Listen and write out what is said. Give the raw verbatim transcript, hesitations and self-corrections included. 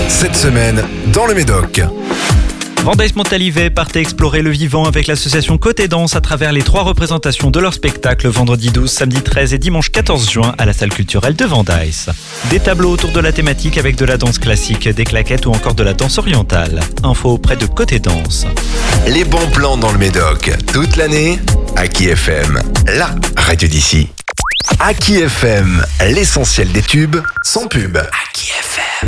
Cette semaine, dans le Médoc. Brandeis Montalivet partait explorer le vivant avec l'association Côté Danse à travers les trois représentations de leur spectacle vendredi douze, samedi treize et dimanche quatorze juin à la salle culturelle de Brandeis. Des tableaux autour de la thématique avec de la danse classique, des claquettes ou encore de la danse orientale. Info auprès de Côté Danse. Les bons plans dans le Médoc. Toute l'année, Aki F M, la radio d'ici. Aki F M, l'essentiel des tubes, sans pub. Aki F M.